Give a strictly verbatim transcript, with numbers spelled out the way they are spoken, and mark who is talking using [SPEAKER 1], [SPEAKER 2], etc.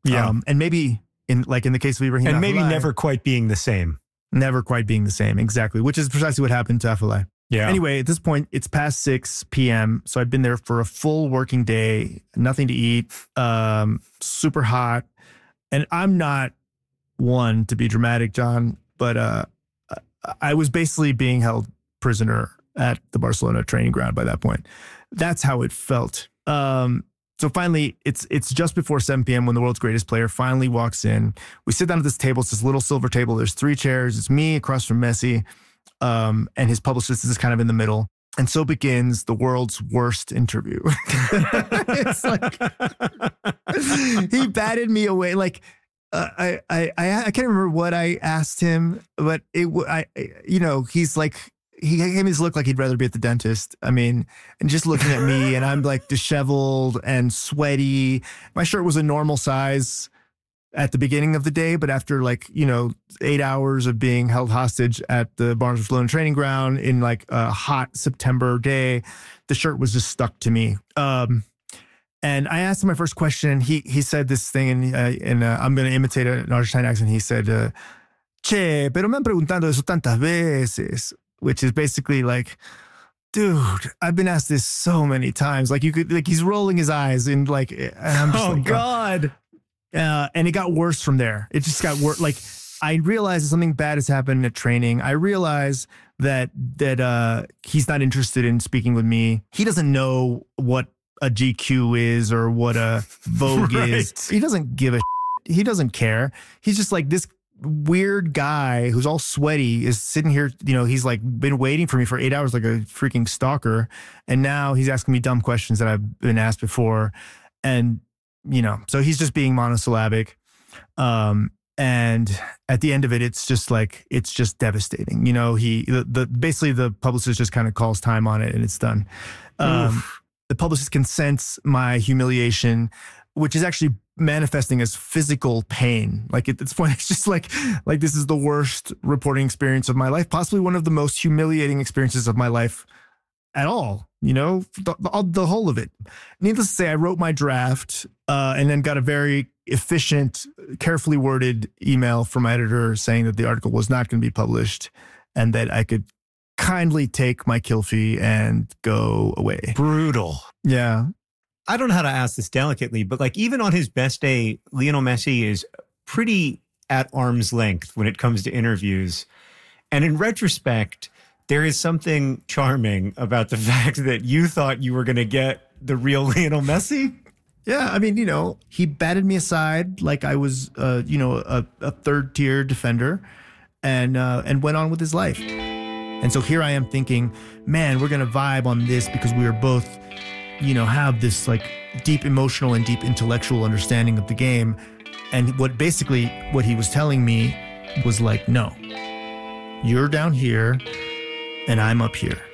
[SPEAKER 1] Yeah.
[SPEAKER 2] Um, and maybe in like in the case of Ibrahim
[SPEAKER 1] And maybe
[SPEAKER 2] Afellay,
[SPEAKER 1] never quite being the same.
[SPEAKER 2] Never quite being the same. Exactly. Which is precisely what happened to Afellay.
[SPEAKER 1] Yeah.
[SPEAKER 2] Anyway, at this point, it's past six p.m. So I've been there for a full working day, nothing to eat, um, super hot. And I'm not one to be dramatic, John, but uh, I was basically being held prisoner at the Barcelona training ground by that point. That's how it felt. Um, so finally, it's it's just before seven p.m. when the world's greatest player finally walks in. We sit down at this table. It's this little silver table. There's three chairs. It's me across from Messi. Um, and his publicist is kind of in the middle. And so begins the world's worst interview. It's like, he batted me away. Like, uh, I, I, I, I can't remember what I asked him, but it, I, you know, he's like, he gave me this look like he'd rather be at the dentist. I mean, and just looking at me, and I'm like disheveled and sweaty. My shirt was a normal size at the beginning of the day, but after like, you know, eight hours of being held hostage at the Barcelona training ground in like a hot September day, the shirt was just stuck to me. Um, and I asked him my first question. He he said this thing, and, uh, and uh, I'm going to imitate an Argentine accent. He said, uh, "Che, pero me han preguntado eso tantas veces," which is basically like, dude, I've been asked this so many times. Like you could, like he's rolling his eyes and like, and I'm just
[SPEAKER 1] oh
[SPEAKER 2] like,
[SPEAKER 1] God.
[SPEAKER 2] Uh, and it got worse from there. It just got worse. Like I realized that something bad has happened at training. I realized that that uh, he's not interested in speaking with me. He doesn't know what a G Q is or what a Vogue
[SPEAKER 1] Right.
[SPEAKER 2] is. He doesn't give a shit. He doesn't care. He's just like this weird guy who's all sweaty is sitting here. You know, he's like been waiting for me for eight hours like a freaking stalker. And now he's asking me dumb questions that I've been asked before. And you know, so he's just being monosyllabic. Um, and at the end of it, it's just like, it's just devastating. You know, he, the, the basically the publicist just kind of calls time on it and it's done. Um, the publicist can sense my humiliation, which is actually manifesting as physical pain. Like at this point, it's just like, like this is the worst reporting experience of my life, possibly one of the most humiliating experiences of my life at all, you know, the, the, the whole of it. Needless to say, I wrote my draft uh, and then got a very efficient, carefully worded email from my editor saying that the article was not going to be published and that I could kindly take my kill fee and go away.
[SPEAKER 1] Brutal.
[SPEAKER 2] Yeah.
[SPEAKER 1] I don't know how to ask this delicately, but like even on his best day, Lionel Messi is pretty at arm's length when it comes to interviews. And in retrospect, there is something charming about the fact that you thought you were going to get the real Lionel Messi.
[SPEAKER 2] Yeah, I mean, you know, he batted me aside like I was, uh, you know, a, a third tier defender, and uh, and went on with his life. And so here I am thinking, man, we're gonna vibe on this because we are both, you know, have this like deep emotional and deep intellectual understanding of the game. And what basically what he was telling me was like, no, you're down here and I'm up here.